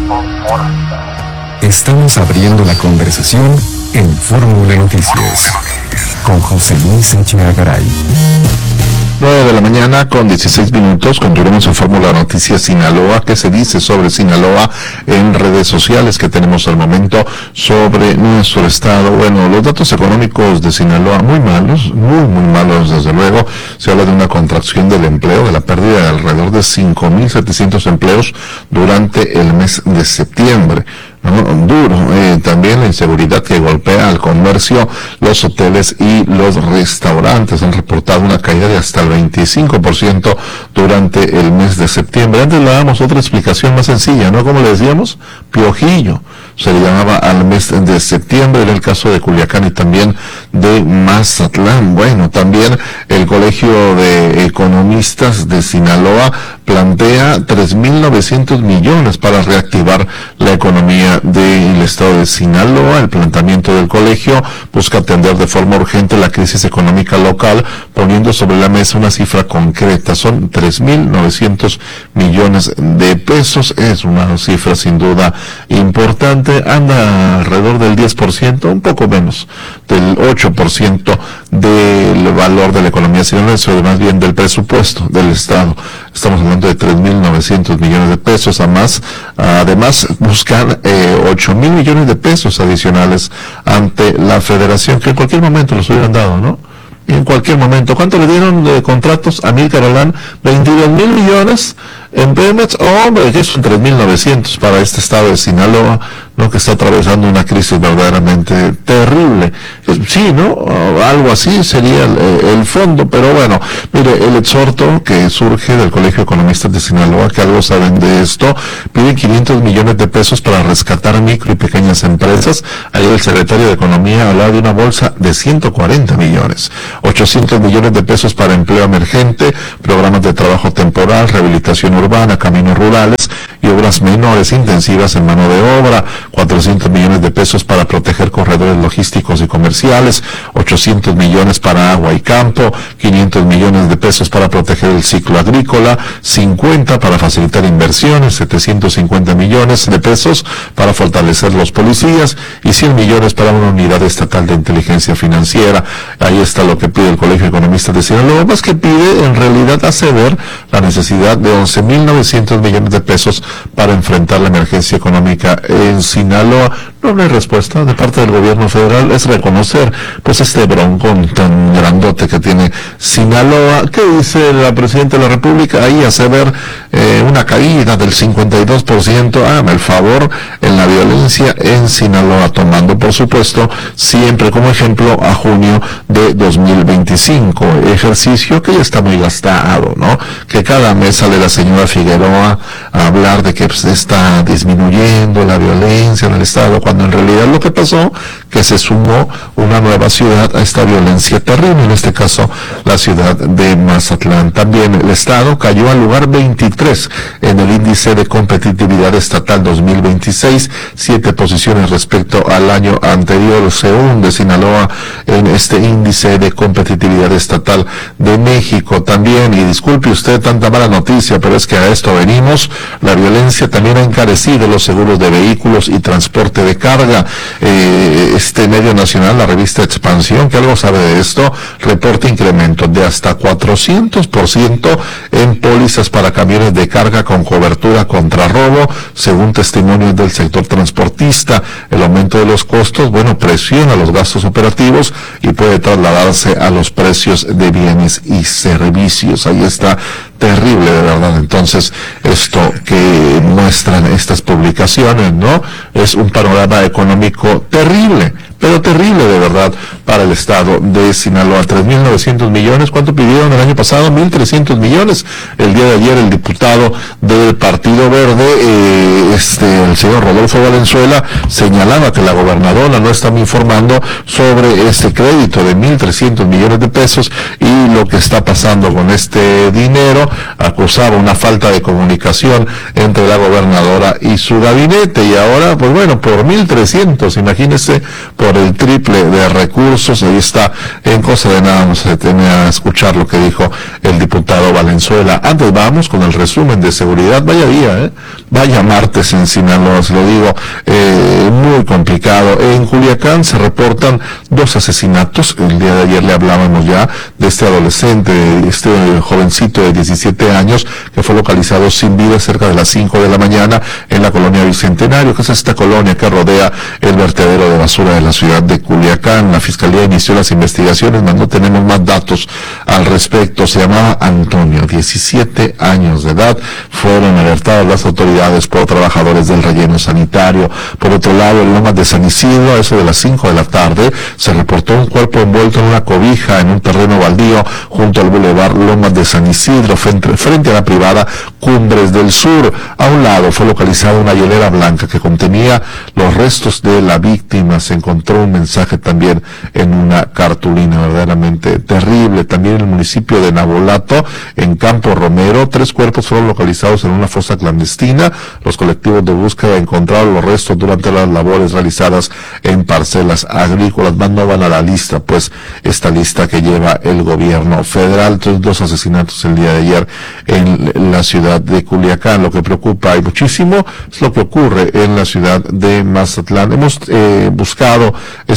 Estamos abriendo la conversación en Fórmula Noticias con José Luis Echeagaray. 9 de la mañana con 16 minutos, continuamos en Fórmula Noticias Sinaloa. ¿Qué se dice sobre Sinaloa en redes sociales que tenemos al momento sobre nuestro estado? Bueno, los datos económicos de Sinaloa muy malos, muy malos desde luego. Se habla de una contracción del empleo, de la pérdida de alrededor de 5,700 empleos durante el mes de septiembre. Duro. También la inseguridad que golpea al comercio, los hoteles y los restaurantes han reportado una caída de hasta el 25% durante el mes de septiembre. Antes le damos otra explicación más sencilla, ¿no? Como le decíamos, piojillo se le llamaba al mes de septiembre, en el caso de Culiacán y también de Mazatlán. Bueno, también el Colegio de Economistas de Sinaloa plantea 3,900 millones para reactivar la economía del estado de Sinaloa. El planteamiento del colegio busca atender de forma urgente la crisis económica local, poniendo sobre la mesa una cifra concreta. Son 3,900 millones de pesos. Es una cifra sin duda importante. Anda alrededor del 10%, un poco menos, del 8% del valor de la economía sinaloense, o más bien del presupuesto del estado. Estamos hablando de 3,900 millones de pesos. Además buscan 8,000 millones de pesos adicionales ante la federación, que en cualquier momento los hubieran dado, ¿no? En cualquier momento. ¿Cuánto le dieron de contratos a Amílcar Alán? 22,000 millones en Pemex. Hombre, que son 3,900 para este estado de Sinaloa, ¿no? Que está atravesando una crisis verdaderamente terrible. Sí, ¿no? Algo así sería el fondo, pero bueno, mire, el exhorto que surge del Colegio de Economistas de Sinaloa, que algo saben de esto, piden 500 millones de pesos para rescatar micro y pequeñas empresas. Ayer el secretario de Economía hablaba de una bolsa de 140 millones. 800 millones de pesos para empleo emergente, programas de trabajo temporal, rehabilitación urbana, caminos rurales y obras menores intensivas en mano de obra. 400 millones de pesos para proteger corredores logísticos y comerciales, 800 millones para agua y campo, 500 millones de pesos para proteger el ciclo agrícola, 50 para facilitar inversiones, 750 millones de pesos para fortalecer los policías y 100 millones para una unidad estatal de inteligencia financiera. Ahí está lo que pide el Colegio de Economistas de Sinaloa. Lo más que pide en realidad hace ver la necesidad de 11,900 millones de pesos para enfrentar la emergencia económica en Sinaloa. No hay respuesta de parte del gobierno federal. Es reconocer pues este broncón tan grandote que tiene Sinaloa. ¿Qué dice la Presidenta de la República? Ahí hace ver una caída del 52%, hágame el favor, en la violencia en Sinaloa, tomando por supuesto siempre como ejemplo a junio de 2025, ejercicio que ya está muy gastado, ¿no? Que cada mes sale la señora Figueroa a hablar de que pues, está disminuyendo la violencia en el estado, cuando en realidad lo que pasó, que se sumó una nueva ciudad a esta violencia terrible, en este caso la ciudad de Mazatlán. También el estado cayó al lugar 23 en el índice de competitividad estatal 2026, 7 posiciones respecto al año anterior. Se hunde Sinaloa en este índice de competitividad estatal de México. También, y disculpe usted tanta mala noticia, pero es que a esto venimos, la violencia también ha encarecido los seguros de vehículos y transporte de carga. Este medio nacional, la revista Expansión, que algo sabe de esto, reporta incremento de hasta 400% en pólizas para camiones de carga con cobertura contra robo, según testimonios del sector transportista. El aumento de los costos, bueno, presiona los gastos operativos y puede trasladarse a los precios de bienes y servicios. Ahí está, terrible de verdad. Entonces, esto que muestran estas publicaciones, ¿no? Es un panorama económico terrible, pero terrible de verdad para el estado de Sinaloa. 3,900 millones, ¿cuánto pidieron el año pasado? 1,300 millones. El día de ayer el diputado del Partido Verde, el señor Rodolfo Valenzuela, señalaba que la gobernadora no estaba informando sobre este crédito de 1,300 millones de pesos y lo que está pasando con este dinero. Acusaba una falta de comunicación entre la gobernadora y su gabinete, y ahora, pues bueno, por 1,300, imagínese, por el triple de recursos. Ahí está, en cosa de nada nos detener a escuchar lo que dijo el diputado Valenzuela. Antes vamos con el resumen de seguridad. Vaya día, vaya martes en Sinaloa, se lo digo, muy complicado. En Culiacán se reportan 2 asesinatos. El día de ayer le hablábamos ya de este adolescente, este jovencito de 17 años que fue localizado sin vida cerca de las 5 de la mañana en la colonia Bicentenario, que es esta colonia que rodea el vertedero de basura de la ciudad de Culiacán. La fiscalía inició las investigaciones, mas no tenemos más datos al respecto. Se llamaba Antonio, 17 años de edad. Fueron alertadas las autoridades por trabajadores del relleno sanitario. Por otro lado, en Lomas de San Isidro, a eso de las 5 de la tarde, se reportó un cuerpo envuelto en una cobija en un terreno baldío junto al bulevar Lomas de San Isidro, frente a la privada Cumbres del Sur. A un lado fue localizada una hielera blanca que contenía los restos de la víctima. Se encontró un mensaje también en una cartulina, verdaderamente terrible. También en el municipio de Nabolato, en Campo Romero, 3 cuerpos fueron localizados en una fosa clandestina. Los colectivos de búsqueda encontraron los restos durante las labores realizadas en parcelas agrícolas. No van a la lista, pues, esta lista que lleva el gobierno federal. Entonces, 2 asesinatos el día de ayer en la ciudad de Culiacán. Lo que preocupa y muchísimo es lo que ocurre en la ciudad de Mazatlán. Hemos buscado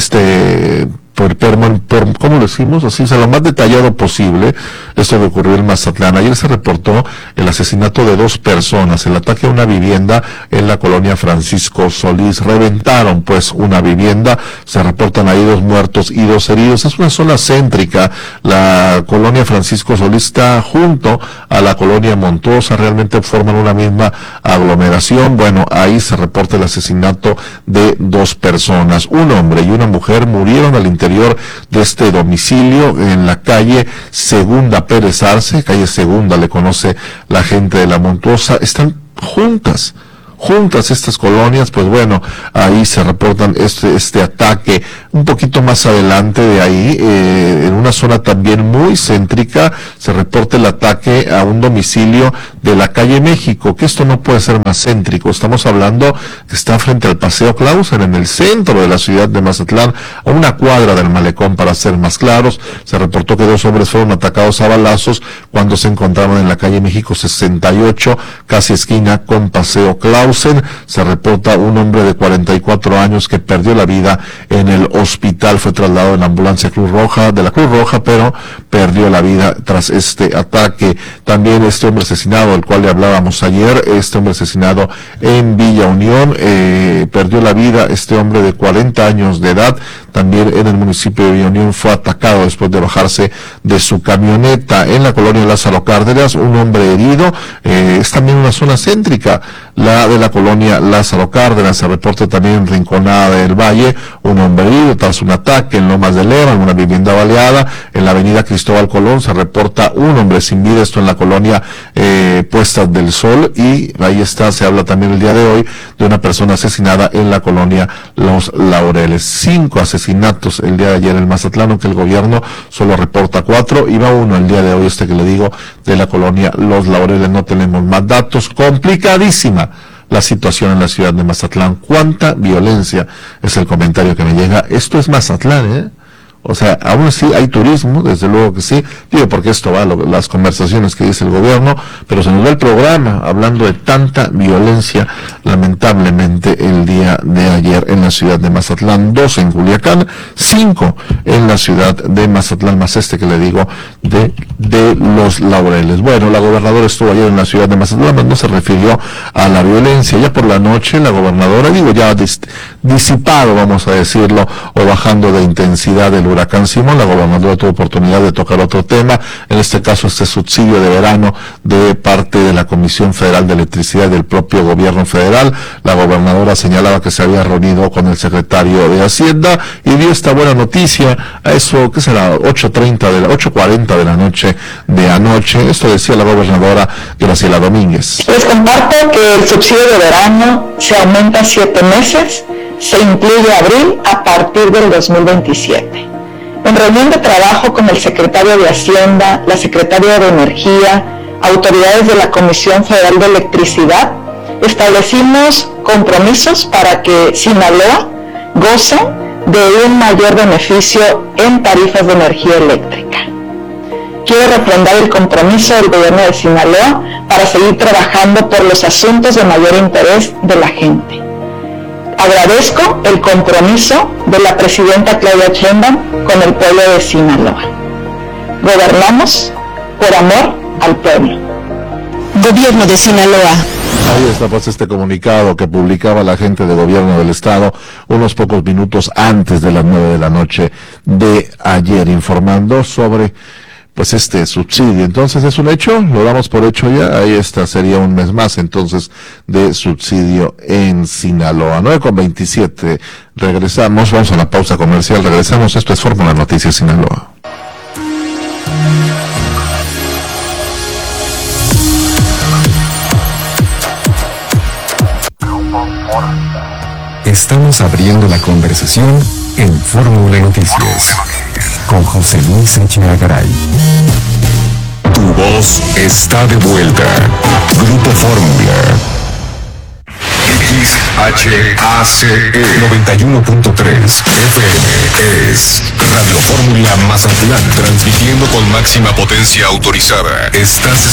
¿cómo lo decimos? Así, lo más detallado posible, esto que ocurrió en Mazatlán. Ayer se reportó el asesinato de 2 personas, el ataque a una vivienda en la colonia Francisco Solís. Reventaron, pues, una vivienda, se reportan ahí 2 muertos y 2 heridos. Es una zona céntrica, la colonia Francisco Solís está junto a la colonia Montuosa, realmente forman una misma aglomeración. Bueno, ahí se reporta el asesinato de 2 personas, un hombre y una mujer murieron al interior de este domicilio en la calle Segunda Pérez Arce, calle Segunda le conoce la gente de la Montuosa. Están juntas estas colonias. Pues bueno, ahí se reportan este ataque. Un poquito más adelante de ahí, en una zona también muy céntrica, se reporta el ataque a un domicilio de la calle México, que esto no puede ser más céntrico. Estamos hablando que está frente al Paseo Clausen, en el centro de la ciudad de Mazatlán, a una cuadra del malecón, para ser más claros. Se reportó que 2 hombres fueron atacados a balazos cuando se encontraron en la calle México 68, casi esquina con Paseo Clausen. Se reporta un hombre de 44 años que perdió la vida en el hospital. Fue trasladado en la ambulancia de la Cruz Roja, pero perdió la vida tras este ataque. También este hombre asesinado, del cual le hablábamos ayer, este hombre asesinado en Villa Unión, perdió la vida este hombre de 40 años de edad. También en el municipio de Villa Unión fue atacado después de bajarse de su camioneta. En la colonia Lázaro Cárdenas, un hombre herido. Es también una zona céntrica, la de la colonia Lázaro Cárdenas. Se reporta también en Rinconada del Valle, un hombre herido tras un ataque en Lomas de Leva, en una vivienda baleada. En la avenida Cristóbal Colón se reporta un hombre sin vida, esto en la colonia Puestas del Sol, y ahí está, se habla también el día de hoy de una persona asesinada en la colonia Los Laureles. 5 asesinatos el día de ayer en Mazatlán, aunque el gobierno solo reporta 4, y va 1 el día de hoy, que le digo, de la colonia Los Laureles. No tenemos más datos. Complicadísima la situación en la ciudad de Mazatlán. ¿Cuánta violencia? Es el comentario que me llega. Esto es Mazatlán, O sea, aún así hay turismo, desde luego que sí, digo, porque esto va las conversaciones que dice el gobierno, pero se nos va el programa hablando de tanta violencia, lamentablemente, el día de ayer en la ciudad de Mazatlán. 2 en Culiacán, 5 en la ciudad de Mazatlán, más que le digo, de Los Laureles. Bueno, la gobernadora estuvo ayer en la ciudad de Mazatlán, pero no se refirió a la violencia. Ya por la noche, la gobernadora, ya disipado, vamos a decirlo, o bajando de intensidad el huracán Simón, la gobernadora tuvo oportunidad de tocar otro tema, en este caso este subsidio de verano de parte de la Comisión Federal de Electricidad y del propio gobierno federal. La gobernadora señalaba que se había reunido con el secretario de Hacienda y dio esta buena noticia a eso, ¿qué será? 8:40 de la noche de anoche. Esto decía la gobernadora Graciela Domínguez. Les comparto que el subsidio de verano se aumenta 7 meses, se incluye abril a partir del 2027. En reunión de trabajo con el secretario de Hacienda, la secretaria de Energía, autoridades de la Comisión Federal de Electricidad, establecimos compromisos para que Sinaloa goce de un mayor beneficio en tarifas de energía eléctrica. quiero refrendar el compromiso del gobierno de Sinaloa para seguir trabajando por los asuntos de mayor interés de la gente. Agradezco el compromiso de la presidenta Claudia Sheinbaum con el pueblo de Sinaloa. Gobernamos por amor al pueblo. Gobierno de Sinaloa. Ahí está pues este comunicado que publicaba la gente de gobierno del estado unos pocos minutos antes de las 9 de la noche de ayer, informando sobre pues este subsidio. Entonces es un hecho, lo damos por hecho ya. Ahí está, sería un mes más entonces de subsidio en Sinaloa. 9:27, regresamos, vamos a la pausa comercial, regresamos. Esto es Fórmula Noticias Sinaloa. Estamos abriendo la conversación en Fórmula Noticias con José Luis Echeagaray. Tu voz está de vuelta. Grupo Fórmula. XHACE 91.3 FM es Radio Fórmula Mazatlán, transmitiendo con máxima potencia autorizada. Estás